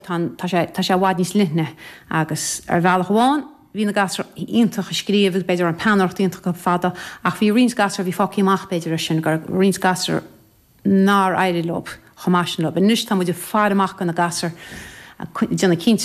Tá sé bhád níos lithne agus ar bhealach bháin, hí na gasar ionintach a scríomh beidir an panart ionintach go fada ach bhí rins gasar bhí fácíach beidir sin gur rins gasar ná éirí lob chomáisina lob. Nus tá muidir fear amach go na gasar déanna cinse